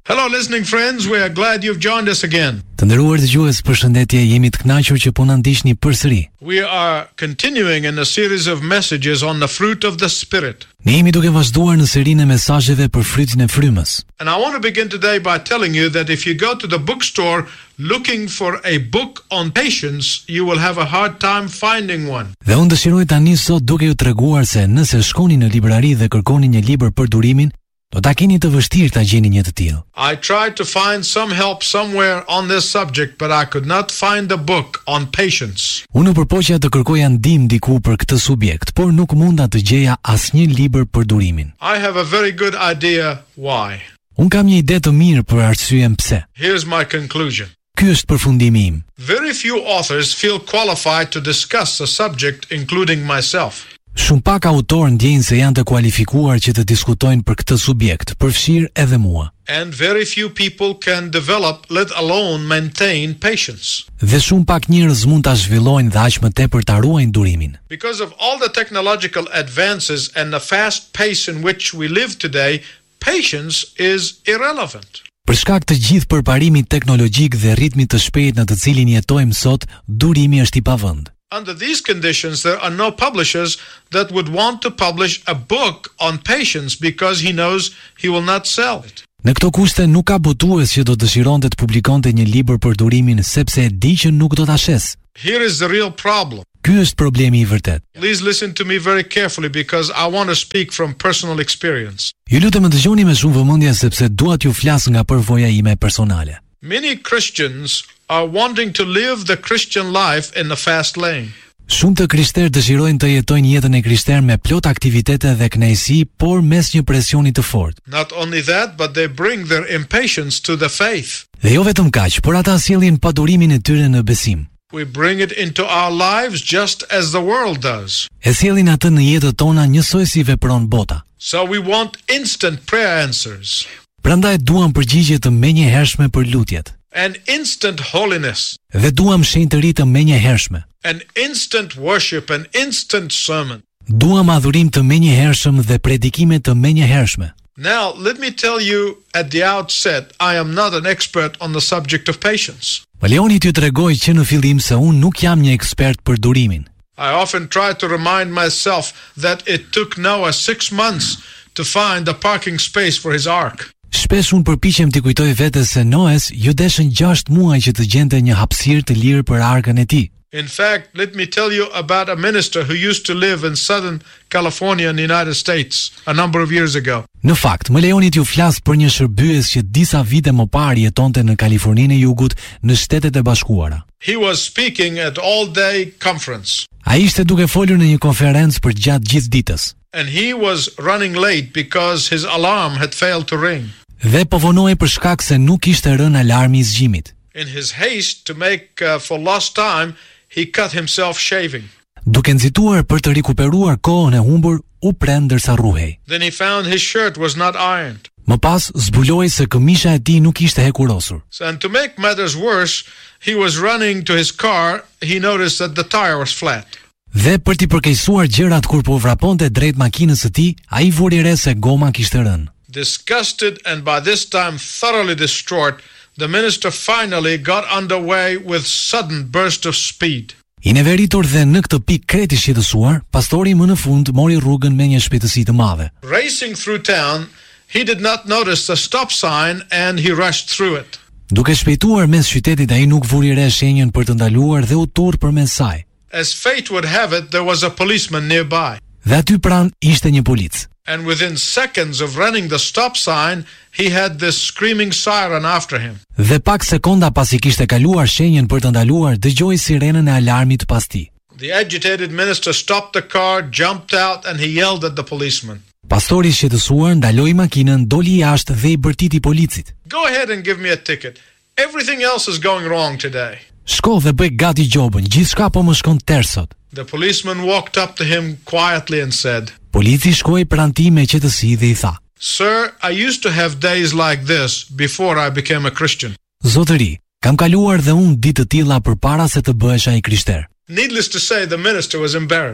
Hello listening friends, we are glad you've joined us again. Të nderuar dëgjues, përshëndetje, jemi të kënaqur që po na ndiqni përsëri. We are continuing in a series of messages on the fruit of the Spirit. Ne jemi duke vazhduar në serinë e mesazheve për frytin e frymës. And I want to begin today by telling you that if you go to the bookstore looking for a book on patience, you will have a hard time finding one. Dhe unë dëshiroj tani sot duke ju treguar se nëse shkoni në librari dhe kërkoni një libër për durimin, do ta keni të vështirë ta gjeni një të tillë. I tried to find some help somewhere on this subject, but I could not find a book on patience. Unë përpoqja të kërkoja ndihmë diku për këtë subjekt, por nuk munda të gjeja asnjë libër për durimin. I have a very good idea why. Unë kam një ide të mirë për arsyeën pse. Here's my conclusion. Ky është përfundimi im. Very few authors feel qualified to discuss a subject, including myself. Shumë pak autorë ndjejnë se janë të kualifikuar që të diskutojnë për këtë subjekt, përfshirë edhe mua. And very few people can develop, let alone maintain, patience. Dhe shumë pak njerëz mund ta zhvillojnë dhe aq më tepër ta ruajnë durimin. Because of all the technological advances and the fast pace in which we live today, patience is irrelevant. Për shkak të gjithë përparimit teknologjik dhe ritmit të shpejtë në të cilin jetojmë sot, durimi është i pavend. Under these conditions, there are no publishers that would want to publish a book on patience because he knows he will not sell it. Në këto kushte nuk ka botues që do dëshironte të publikonte një libër për durimin sepse e di që nuk do ta shes. Here is the real problem. Ky është problemi i vërtet. Please listen to me very carefully because I want to speak from personal experience. Ju lutem të dëgjoni me shumë vëmendje sepse dua t'ju flas nga përvoja ime personale. Many Christians are wanting to live the Christian life in the fast lane. Shumë të krishterë dëshirojnë të jetojnë jetën e krishterë me plot aktivitete dhe kënaqësi, por mes një presioni të fortë. Not only that, but they bring their impatience to the faith. Dhe jo vetëm kaq, por ata sjellin padurimin e tyre në besim. We bring it into our lives just as the world does. E sjellin atë në jetët tona njësoj si vepron bota. So we want instant prayer answers. Prandaj duam përgjigje të menjëhershme për lutjet. And instant holiness. Dhe duam shenjë të ri të menjëhershme. And instant worship and instant sermon. Duam adhurim të menjëhershëm dhe predikime të menjëhershme. Now, let me tell you at the outset, I am not an expert on the subject of patience. Më lejoni t'ju tregoj që në fillim se unë nuk jam një ekspert për durimin. I often try to remind myself that it took Noah 6 months to find the parking space for his ark. Shpesh unë përpiqem t'i kujtoj vetes se Noes ju deshën 6 muaj që të gjente një hapësirë të lirë për arkën e tij. In fact, let me tell you about a minister who used to live in Southern California in the United States a number of years ago. Në fakt, më lejoni t'ju flas për një shërbyes që disa vite më parë jetonte në Kaliforninë e Jugut, në Shtetet e Bashkuara. He was speaking at all-day conference. Ai ishte duke folur në një konferencë për gjatë gjithë ditës. And he was running late because his alarm had failed to ring. Dhe po vonoi për shkak se nuk kishte rënë alarmi i zgjimit. In his haste to make for lost time, he cut himself shaving. Duke nxituar për të rikuperuar kohën e humbur, u prend ndërsa rruhej. Then he found his shirt was not ironed. Më pas zbuloi se këmisha e tij nuk ishte hekurosur. And to make matters worse, he was running to his car, he noticed that the tire was flat. Dhe për t'i përkeqësuar gjërat kur po vraponte drejt makinës së tij, ai vuri re se goma kishte rënë. Disgusted and by this time thoroughly distraught, the minister finally got underway with sudden burst of speed. I neveritur dhe në këtë pikë kreti shqetësuar, pastori më në fund mori rrugën me një shpejtësi të madhe. Racing through town, he did not notice the stop sign and he rushed through it. Duke shpejtuar mes qytetit, ai nuk vuri re shenjën për të ndaluar dhe u turr përmes saj. As fate would have it, there was a policeman nearby. Dhe aty pranë ishte një polic. And within seconds of running the stop sign, he had this screaming siren after him. Dhe pak sekonda pasi kishte kaluar shenjën për të ndaluar, dëgjoi sirenën e alarmit pas tij. The agitated minister stopped the car, jumped out and he yelled at the policeman. Pastori i shqetësuar ndaloi makinën, doli jashtë dhe i bërtiti policit. Go ahead and give me a ticket. Everything else is going wrong today. Shko dhe bëj gati gjobën, gjithçka po më shkon tërë sot. The policeman walked up to him quietly and said, Polici shkoi pranë tij me qetësi dhe i tha, Sir, I used to have days like this before I became a Christian. Zotëri, kam kaluar dhe unë ditë të tilla përpara se të bëhesha i krishter. Needless to say, the minister was embarrassed.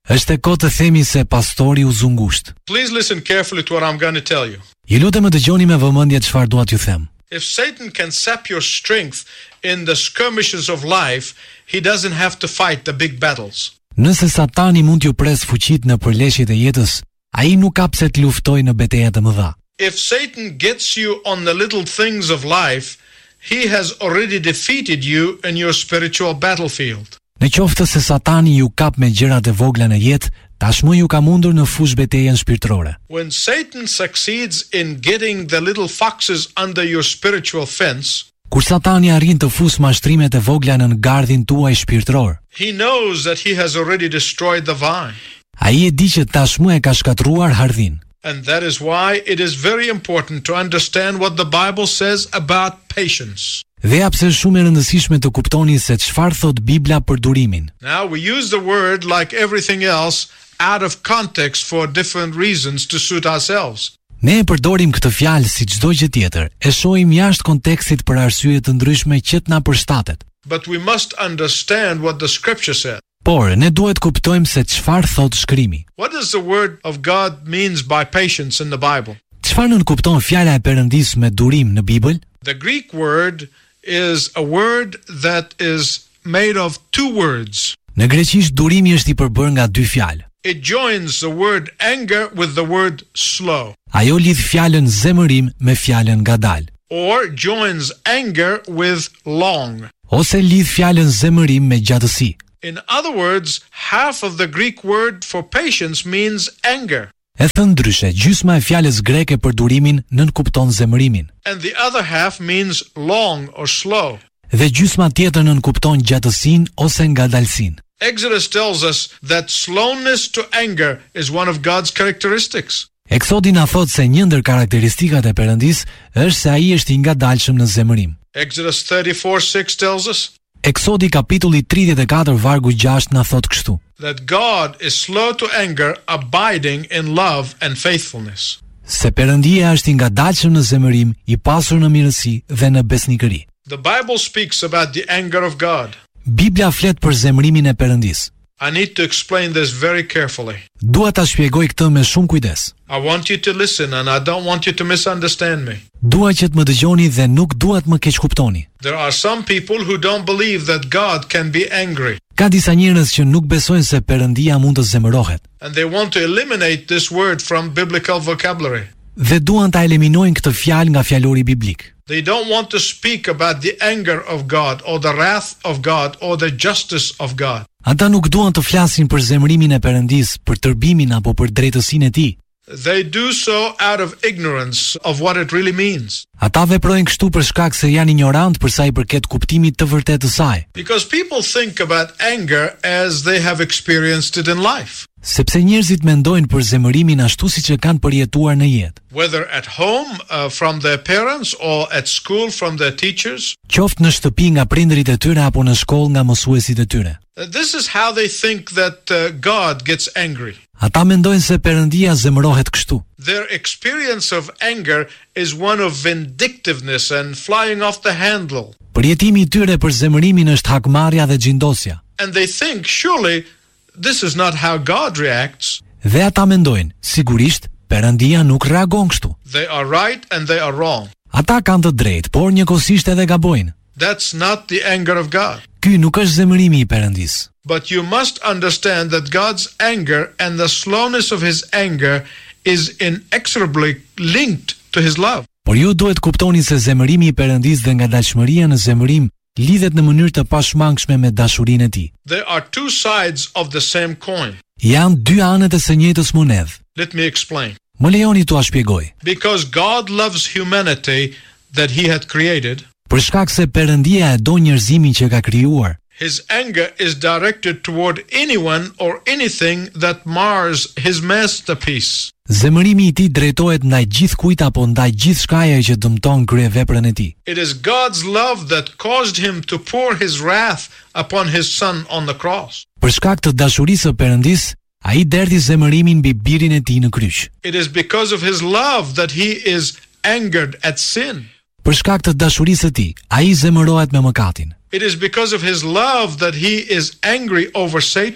Është e kohë të themi se pastori u zungusht. Please listen carefully to what I'm going to tell you. Ju lutem të dëgjoni me vëmendje çfarë dua t'ju them. If Satan can sap your strength in the skirmishes of life, he doesn't have to fight the big battles. Nëse Satani mund t'ju pres fuqitë në përleshjet e jetës, ai nuk ka pse të luftojë në betejat e mëdha. If Satan gets you on the little things of life, he has already defeated you in your spiritual battlefield. Në qoftë se Satani ju kap me gjërat e vogla në jetë, tashmë ju ka mundur në fush betejën shpirtërore. When Satan succeeds in getting the little foxes under your spiritual fence, Kur Satani arrin të fusë mashtrimet e vogla në gardhin tuaj shpirtëror, he knows that he has already destroyed the vine. ai e di që tashmë e ka shkatruar hardhin. And that is why it is very important to understand what the Bible says about patience. Dhe pse është shumë e rëndësishme të kuptoni se çfarë thot Bibla për durimin. Now, we use the word like everything else out of context for different reasons to suit ourselves. Ne e përdorim këtë fjalë si çdo gjë tjetër, e shohim jashtë kontekstit për arsye të ndryshme që na përshtatet. But we must understand what the scripture said. Por ne duhet kuptojmë se çfarë thot Shkrimi. What does the word of God means by patience in the Bible? Çfarë nënkupton fjala e Perëndis me durim në Bibël? The Greek word is a word that is made of two words. Në greqisht durimi është i përbërë nga dy fjalë. It joins the word anger with the word slow, Ajo lidh fjalën zemërim me fjalën ngadal, or joins anger with long. ose lidh fjalën zemërim me gjatësi. In other words, half of the Greek word for patience means anger, E thënë ndryshe, gjysma e fjalës greke për durimin nënkupton zemërimin, and the other half means long or slow. dhe gjysma tjetër nënkupton gjatësinë ose ngadalsinë. Exodus tells us that slowness to anger is one of God's characteristics. Eksodi na thot se një ndër karakteristikat e Perëndis është se ai është i ngadalshëm në zemërim. Exodus 34:6 tells us Eksodi kapitulli 34 vargu 6 na thot kështu: that God is slow to anger, abiding in love and faithfulness. Se Perëndia është i ngadalshëm në zemërim, i pasur në mirësi dhe në besnikëri. The Bible speaks about the anger of God. Bibla flet për zemërimin e Perëndis. I need to explain this very carefully. Dua ta shpjegoj këtë me shumë kujdes. I want you to listen and I don't want you to misunderstand me. Dua që të më dëgjoni dhe nuk dua të më keq kuptoni. There are some people who don't believe that God can be angry, Ka disa njerëz që nuk besojnë se Perëndia mund të zemërohet and they want to eliminate this word from biblical vocabulary. dhe duan ta eliminojnë këtë fjalë nga fjalori biblik. They don't want to speak about the anger of God or the wrath of God or the justice of God. Ata nuk duan të flasin për zemërimin e Perëndis, për tërbimin apo për drejtësinë e tij. They do so out of ignorance of what it really means. Ata veprojnë kështu për shkak se janë ignorant për sa i përket kuptimit të vërtetë të saj. Because people think about anger as they have experienced it in life. Sepse njerëzit mendojnë për zemërimin ashtu siç e kanë përjetuar në jetë. Whether at home from their parents or at school from their teachers. Qoftë në shtëpi nga prindërit e tyre apo në shkollë nga mësuesit e tyre. This is how they think that God gets angry. Ata mendojnë se Perëndia zemërohet kështu. Their experience of anger is one of vindictiveness and flying off the handle. Përjetimi i tyre për zemërimin është hakmarrja dhe xhindosja. And they think, surely, this is not how God reacts. Dhe ata mendojnë, sigurisht, Perëndia nuk reagon kështu. They are right and they are wrong. Ata kanë të drejtë, por njëkohësisht edhe gabojnë. That's not the anger of God. Ky nuk është zemërimi i Perëndis. But you must understand that God's anger and the slowness of his anger is inexorably linked to his love. Por ju duhet kuptoni se zemërimi i Perëndis dhe ngadalshmëria në zemërim lidhet në mënyrë të pashmangshme me dashurinë e tij. There are two sides of the same coin. Janë dy anët e së njëjtës monedhe. Let me explain. Më lejoni t'u shpjegoj. Because God loves humanity that he had created, Për shkak se Perëndia e do njerëzimin që ka krijuar, his anger is directed toward anyone or anything that mars his masterpiece. zemërimi i tij drejtohet ndaj gjithkujt apo ndaj gjithçkaje që dëmton kryeveprën e tij. It is God's love that caused him to pour his wrath upon his son on the cross. Për shkak të dashurisë së Perëndis, ai derdhi zemërimin mbi birin e tij në kryq. It is because of his love that he is angered at sin. Për shkak të dashurisë së tij, ai zemërohet me mëkatin. It is because of his love that he is angry over Satan.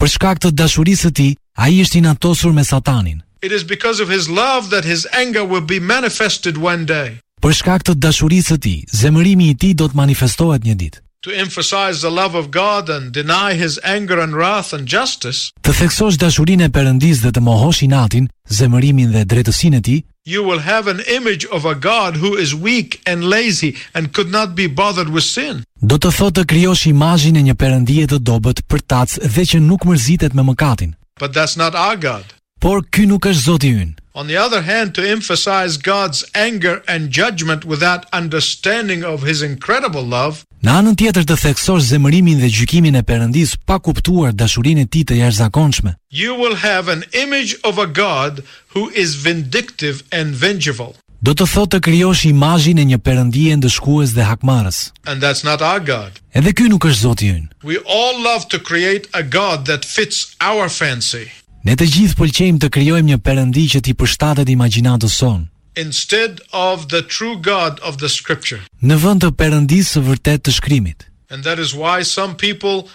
Për shkak të dashurisë së tij, ai është inatosur me Satanin. It is because of his love that his anger will be manifested one day. Për shkak të dashurisë së tij, zemërimi i tij do të manifestohet një ditë. To emphasize the love of God and deny his anger and wrath and justice, Të theksosh dashurinë e Perëndisë dhe të mohosh inatin, zemërimin dhe drejtësinë e tij, you will have an image of a God who is weak and lazy and could not be bothered with sin. do të thotë të krijosh imazhin e një Perëndie të dobët, përtac dhe që nuk mërzitet me mëkatin. But that's not our God. Por ky nuk është Zoti ynë. On the other hand, to emphasize God's anger and judgment without understanding of his incredible love, Në anën tjetër të theksosh zemërimin dhe gjykimin e Perëndisë pa kuptuar dashurinë e tij të jashtëzakonshme, you will have an image of a God who is vindictive and vengeful. do të thotë të krijosh imazhin e një Perëndie ndëshkues dhe hakmarrës. And that's not our God. Edhe ky nuk është Zoti ynë. We all love to create a God that fits our fancy. Ne të gjithë pëlqejmë të krijojmë një Perëndi që t'i përshtatet imagjinatës sonë, Instead of the true God of the scripture. në vend të Perëndisë së vërtet të shkrimit. And that is why some people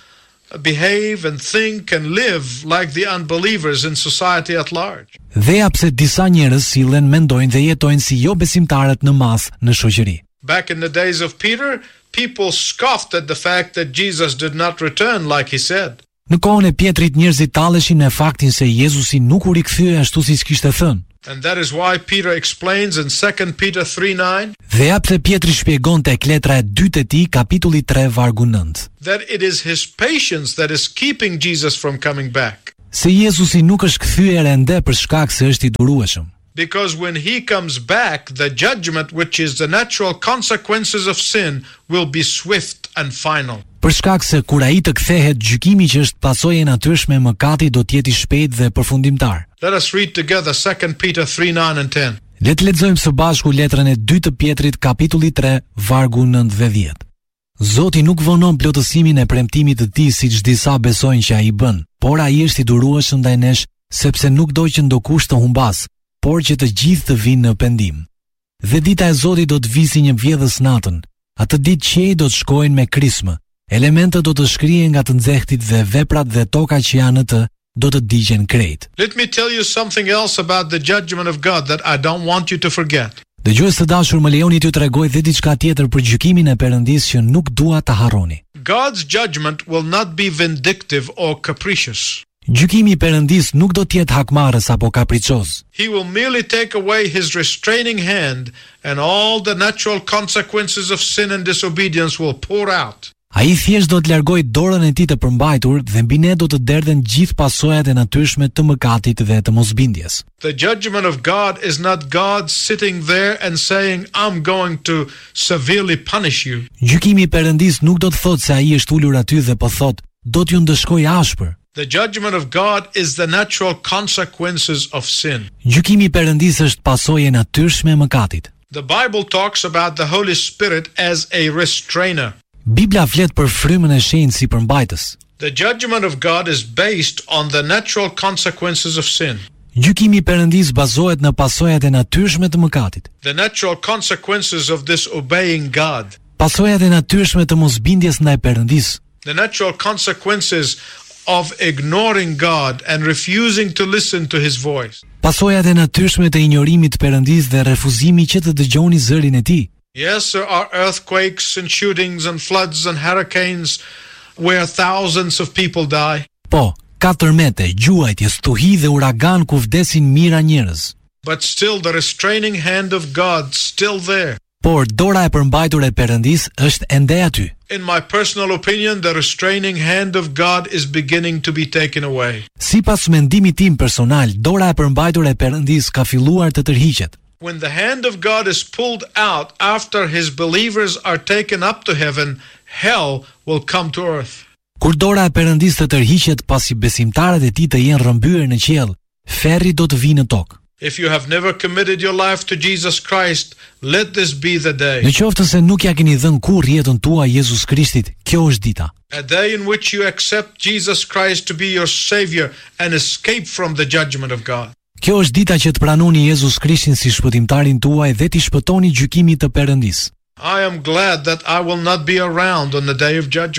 behave and think and live like the unbelievers in society at large. Dhe ja pse disa njerëz sillen, mendojnë dhe jetojnë si jo besimtarët në masë në shoqëri. Back in the days of Peter, people scoffed at the fact that Jesus did not return like he said. Në kohën e Pjetrit njerëzit talleshin me faktin se Jezusi nuk u rikthye ashtu siç kishte thënë. And that is why Peter explains in 2 Peter 3:9 Dhe ja pse Pjetri shpjegon tek letra e dytë e tij, kapitulli 3 vargu 9, that it is his patience that is keeping Jesus from coming back. se Jezusi nuk është kthyer ende për shkak se është i durueshëm. Because when he comes back, the judgment, which is the natural consequences of sin, will be swift and final. Për shkak se kur ai të kthehet, gjykimi që është pasojë e natyrshme e mëkatit do të jetë i shpejtë dhe përfundimtar. Let us read together 2 Peter 3:9 and 10. Le të lexojmë së bashku letrën e dytë të Pjetrit, kapitulli 3, vargu 9 dhe 10. Zoti nuk vonon plotësimin e premtimit të tij siç disa besojnë që ai bën, por ai është i durueshëm ndaj nesh, sepse nuk do që ndokush të humbas, por që të gjithë të vinë në pendim. Dhe dita e Zotit do të vi si një vjedhës natën. Atë ditë qiejt do të shkojnë me krismë, elementët do të shkrihen nga të nxehtit dhe veprat dhe toka që janë në të do të digjen krejt. Let me tell you something else about the judgment of God that I don't want you to forget. Dëgjues të dashur, më lejoni t'ju tregoj dhe diçka tjetër për gjykimin e Perëndisë që nuk dua ta harroni. God's judgment will not be vindictive or capricious. Gjykimi i Perëndisë nuk do të jetë hakmarrës apo kapricioz. He will merely take away his restraining hand, and all the natural consequences of sin and disobedience will pour out. Ai thjesht do të largojë dorën e tij të përmbajtur dhe mbi ne do të derdhen gjithë pasojat e natyrshme të mëkatit dhe të mosbindjes. The judgment of God is not God sitting there and saying, I'm going to severely punish you. Gjykimi i Perëndisë nuk do të thotë se ai është ulur aty dhe po thotë, do t'ju ndëshkoj ashpër. The judgment of God is the natural consequences of sin. Gjykimi i Perëndisë është pasojë e natyrshme e mëkatit. The Bible talks about the Holy Spirit as a restrainer. Bibla flet për frymën e shenjtë si përmbajtës. The judgment of God is based on the natural consequences of sin. Gjykimi i Perëndisë bazohet në pasojat e natyrshme të mëkatit. The natural consequences of disobeying God. Pasojat e natyrshme të mosbindjes ndaj Perëndisë. The natural consequences of ignoring God and refusing to listen to his voice. Pasojat e natyrshme të injorimit të Perëndisë dhe refuzimi që të dëgjoni zërin e tij. Yes, there are earthquakes and shootings and floods and hurricanes where thousands of people die. Po, ka tërmete, gjuajtje, stuhi dhe uragan ku vdesin mijëra njerëz. But still the restraining hand of God still there. Por dora e përmbajtur e Perëndisë është ende aty. In my personal opinion, the restraining hand of God is beginning to be taken away. Sipas mendimit tim personal, dora e përmbajtur e Perëndisë ka filluar të tërhiqet. When the hand of God is pulled out after his believers are taken up to heaven, hell will come to earth. Kur dora e Perëndisë të tërhiqet pasi besimtarët e tij të jenë rrëmbyer në qiell, ferri do të vijë në tokë. If you have never committed your life to Jesus Christ, let this be the day. Në qoftë se nuk ja keni dhënë kurrë jetën tuaj Jezus Krishtit, kjo është dita. A day in which you accept Jesus Christ to be your Savior and escape from the judgment of God. Kjo është dita që të pranoni Jezus Krishtin si shpëtimtarin tuaj dhe t'i shpëtoni gjykimit të Perëndisë. I am glad that I will not be around on the day of judgment.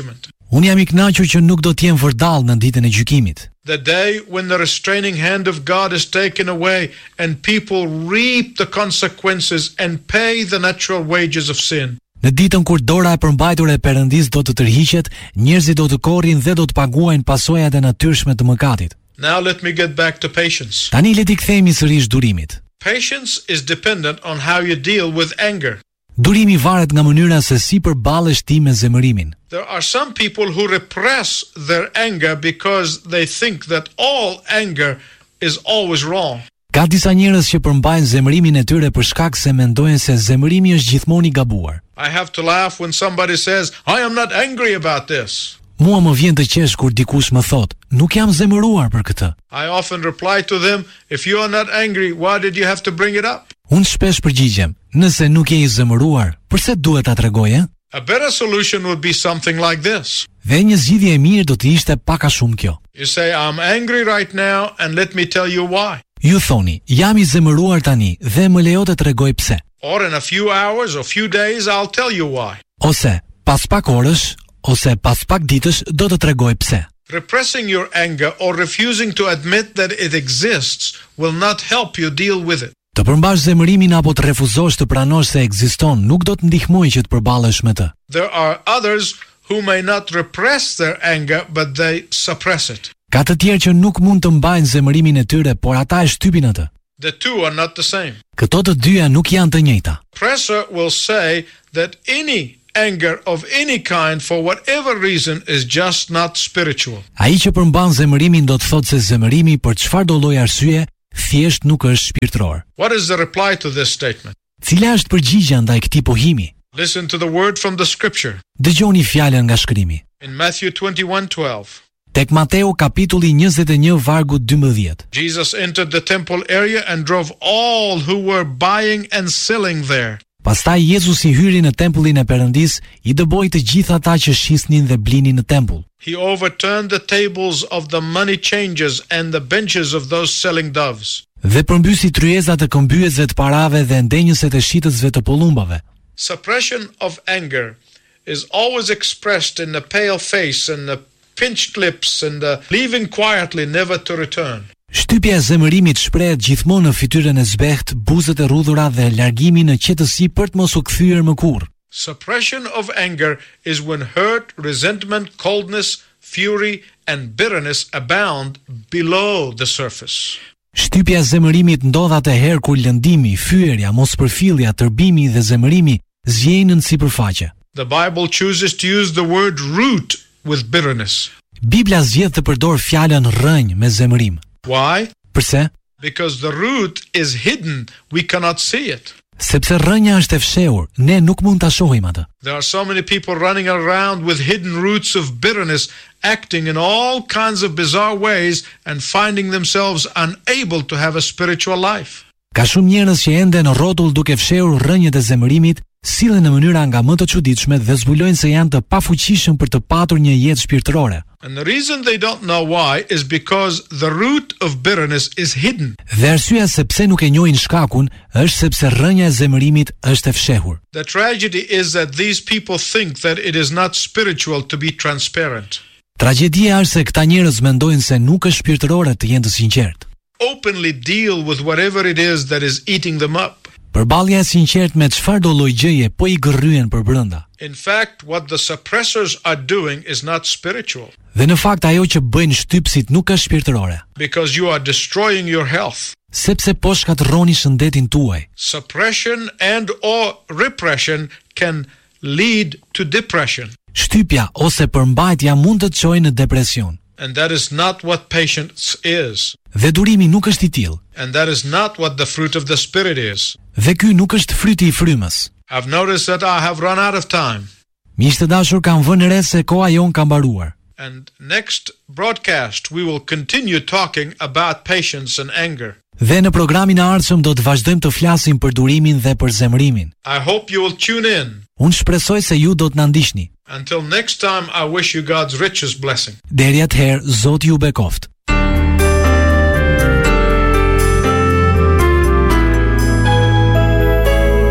Unë jam I kënaqur që nuk do të jem vërdall në ditën e gjykimit. The day when the restraining hand of God is taken away and people reap the consequences and pay the natural wages of sin. Në ditën kur dora e përmbajtur e Perëndis do të tërhiqet, njerëzit do të korrin dhe do të paguajnë pasojat e natyrshme të mëkatit. Now let me get back to patience. Tani le t'i kthehemi sërish durimit. Patience is dependent on how you deal with anger. Durimi varet nga mënyra se si përballesh ti me zemërimin. There are some people who repress their anger because they think that all anger is always wrong. Ka disa njerëz që përmbajnë zemërimin e tyre për shkak se mendojnë se zemërimi është gjithmonë I gabuar. I have to laugh when somebody says, I am not angry about this. Mua më vjen të qesh kur dikush më thot, nuk jam zemëruar për këtë. I often reply to them, if you are not angry, why did you have to bring it up? Unë shpesh përgjigjem, nëse nuk je I zemëruar, pse duhet ta tregoje? A better solution would be something like this. Dhe një zgjidhje e mirë do të ishte pak a shumë kjo. You say, I'm angry right now and let me tell you why. Ju thoni, jam I zemëruar tani dhe më lejo të tregoj pse. Or in a few hours or few days, I'll tell you why. Ose pas pak orësh, ose pas pak ditësh do të tregoj pse. Repressing your anger or refusing to admit that it exists will not help you deal with it. Të përmbash zemërimin apo të refuzosh të pranosh se ekziston nuk do të ndihmojë që të përballesh me të. There are others who may not repress their anger, but they suppress it. Ka të tjerë që nuk mund të mbajnë zemërimin e tyre, por ata e shtypin atë. The two are not the same. Këto të dyja nuk janë të njëjta. Oppressor will say that any anger of any kind for whatever reason is just not spiritual. Ai që përmban zemërimin do të thotë se zemërimi për çfarëdo lloj arsye thjesht nuk është shpirtëror. What is the reply to this statement? Cila është përgjigjja ndaj këtij pohimi? Listen to the word from the scripture. Dëgjoni fjalën nga shkrimi. In Matthew 21:12. Tek Mateu kapitulli 21 vargu 12. Jesus entered the temple area and drove all who were buying and selling there. Pastaj Jezusi hyri në tempullin e Perëndis, I dëboi të gjithë ata që shisnin dhe blinin në tempull. He overturned the tables of the money changers and the benches of those selling doves. Dhe përmbysi tryezat e këmbyesve të parave dhe ndenjëset e shitësve të pollumbave. Suppression of anger is always expressed in the pale face and the pinched lips and the leaving quietly never to return. Shtypja e zemërimit shprehet gjithmonë në fytyrën e zbehtë, buzët e rrudhura dhe largimi në qetësi për të mos u kthyer më kurrë. Suppression of anger is when hurt, resentment, coldness, fury and bitterness abound below the surface. Shtypja e zemërimit ndodh atëherë kur lëndimi, fyerja, mospërfillja, tërbimi dhe zemërimi zgjehin në sipërfaqe. The Bible chooses to use the word root with bitterness. Bibla zgjedh të përdor fjalën rrënjë me zemërim. Why? Përse? Because the root is hidden, we cannot see it. Sepse rrënja është e fshehur, ne nuk mund ta shohim atë. There are so many people running around with hidden roots of bitterness, acting in all kinds of bizarre ways and finding themselves unable to have a spiritual life. Ka shumë njerëz që ende në rrotull duke fshehur rrënjët e zemërimit, sillen në mënyra nga më të çuditshme dhe zbulojnë se janë të pafuqishëm për të patur një jetë shpirtërore. And the reason they don't know why is because the root of bitterness is hidden. Dhe arsyeja se pse nuk e njohin shkakun është sepse rrënja e zemërimit është e fshehur. The tragedy is that these people think that it is not spiritual to be transparent. Tragjedia është se këta njerëz mendojnë se nuk është shpirtërore të jenë të sinqertë. Openly deal with whatever it is that is eating them up. Përballja e sinqertë me çfarëdo lloj gjëje po I gërryen për brenda. In fact, what the suppressors are doing is not spiritual. Dhe në fakt ajo që bëjnë shtypësit nuk është shpirtërore. Because you are destroying your health. Sepse po shkatërroni shëndetin tuaj. Suppression and or repression can lead to depression. Shtypja ose përmbajtja mund të çojë në depresion. And that is not what patience is. Dhe durimi nuk është I tillë. And that is not what the fruit of the Spirit is. Dhe ky nuk është fryti I frymës. I've noticed that I have run out of time. Miq të dashur, kam vënë re se koha jon ka mbaruar. And next broadcast we will continue talking about patience and anger. Dhe në programin e ardhshëm do të vazhdojmë të flasim për durimin dhe për zemërimin. I hope you will tune in. Unë shpresoj se ju do të na ndiqni. Until next time, I wish you God's richest blessing. Deri atëherë, Zoti ju bekoft.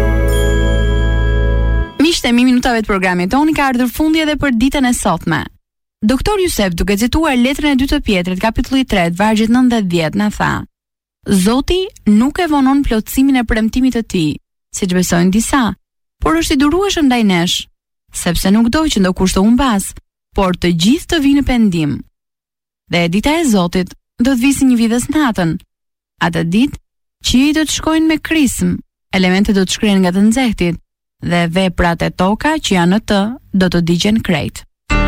Miqtë, minutave të programit tonë ka ardhur fundi edhe për ditën e sotme. Doktor Jusef, duke cituar letrën e 2 të Pjetrit, kapitulli 3, vargjet 9-10, na tha: Zoti nuk e vonon plotësimin e premtimit të tij, siç besojnë disa, por është i durueshëm ndaj nesh, sepse nuk do që ndokush të humbas, por të gjithë të vinë në pendim. Dhe e dita e Zotit do të visi një vidhës natën. Atë ditë, qiejt do të shkojnë me krism, elementet do të shkrihen nga të nxehtit, dhe veprat e toka që janë në të do të digjen krejt.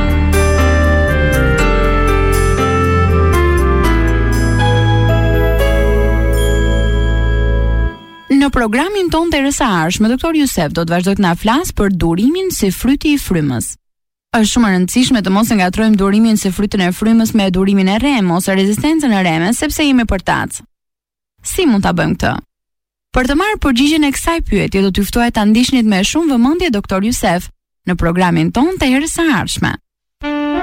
Në programin ton të rësa arshme, Dr. Jusef do të vazhdoj të na flas për durimin si fryti i frymës. Është shumë e rëndësishme të mos e ngatrojmë durimin si frytën e frymës me durimin e rreme ose rezistencën e rreme, sepse jemi përtac. Si mund ta bëjmë këtë? Për të marrë përgjigjen e kësaj pyetje, do t'ju ftoj ta ndiqnit me shumë vëmendje Dr. Jusef në programin ton të herës së ardhshme.